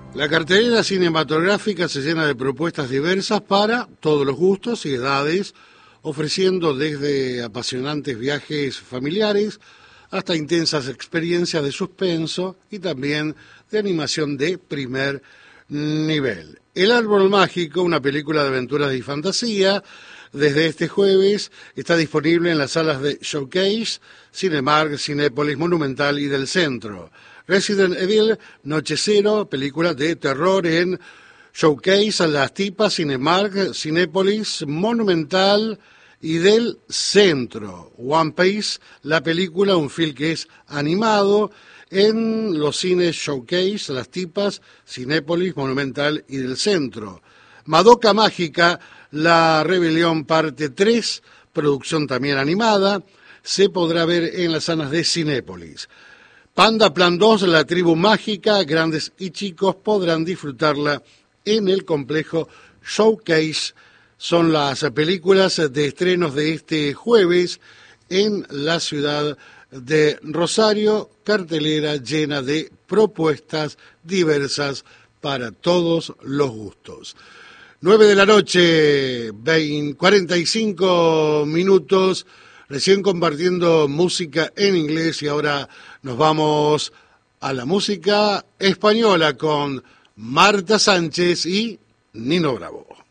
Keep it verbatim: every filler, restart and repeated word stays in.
La cartelera cinematográfica se llena de propuestas diversas para todos los gustos y edades, ofreciendo desde apasionantes viajes familiares hasta intensas experiencias de suspenso y también de animación de primer nivel. El Árbol Mágico, una película de aventuras y fantasía, desde este jueves está disponible en las salas de Showcase, Cinemark, Cinépolis, Monumental y del Centro. Resident Evil, Noche Cero, película de terror en Showcase, Las Tipas, Cinemark, Cinépolis, Monumental y del Centro. One Piece, la película, un film que es animado en los cines Showcase, Las Tipas, Cinépolis, Monumental y del Centro. Madoka Mágica, La Rebelión parte tres, producción también animada, se podrá ver en las salas de Cinépolis. Panda Plan dos, La Tribu Mágica, grandes y chicos podrán disfrutarla en el complejo Showcase. Son las películas de estrenos de este jueves en la ciudad de Rosario, cartelera llena de propuestas diversas para todos los gustos. nueve de la noche, cuarenta y cinco minutos, recién compartiendo música en inglés y ahora nos vamos a la música española con Marta Sánchez y Nino Bravo.